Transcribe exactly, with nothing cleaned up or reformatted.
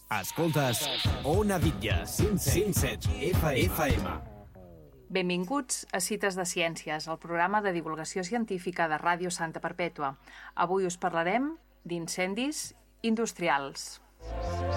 Escoltes Ona Vitlla, cent set F M. Benvinguts a Cites de Ciències, el programa de divulgació científica de Ràdio Santa Perpètua. Avui us parlarem d'incendis industrials.